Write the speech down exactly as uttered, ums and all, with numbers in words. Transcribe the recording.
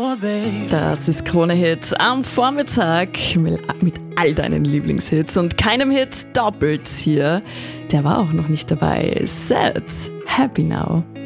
Das ist Krone Hit am Vormittag mit all deinen Lieblingshits und keinem Hit doppelt hier. Der war auch noch nicht dabei. Sad, Happy Now.